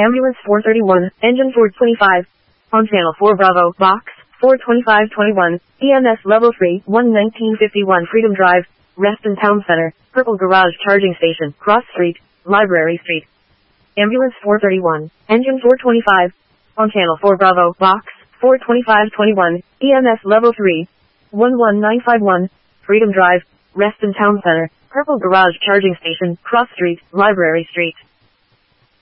Ambulance 431, Engine 425. On Channel 4 Bravo, Box 42521, EMS Level 3, 11951 Freedom Drive, Reston Town Center, Purple Garage Charging Station, Cross Street, Library Street. Ambulance 431, Engine 425. On Channel 4 Bravo, Box 42521, EMS Level 3, 11951, Freedom Drive, Reston Town Center, Purple Garage Charging Station, Cross Street, Library Street.